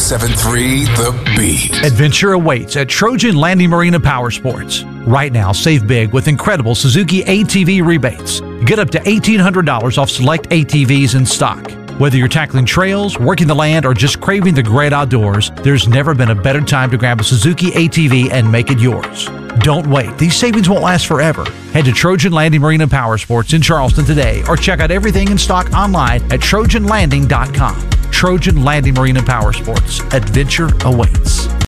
107.3 The Beat. Adventure awaits at Trojan Landing Marina Power Sports. Right now, save big with incredible Suzuki ATV rebates. Get up to $1,800 off select ATVs in stock. Whether you're tackling trails, working the land, or just craving the great outdoors, there's never been a better time to grab a Suzuki ATV and make it yours. Don't wait. These savings won't last forever. Head to Trojan Landing Marina Power Sports in Charleston today or check out everything in stock online at trojanlanding.com. Trojan Landing Marina Power Sports. Adventure awaits.